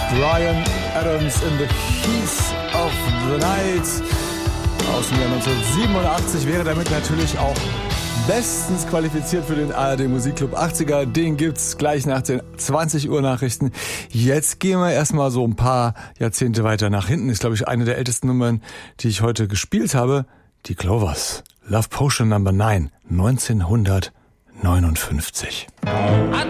Bryan Adams in the Keys of the Night aus dem Jahr 1987 wäre damit natürlich auch bestens qualifiziert für den ARD Musikclub 80er. Den gibt's gleich nach den 20 Uhr Nachrichten. Jetzt gehen wir erstmal so ein paar Jahrzehnte weiter nach hinten. Ist, glaube ich, eine der ältesten Nummern, die ich heute gespielt habe. Die Clovers. Love Potion Number 9, 1959.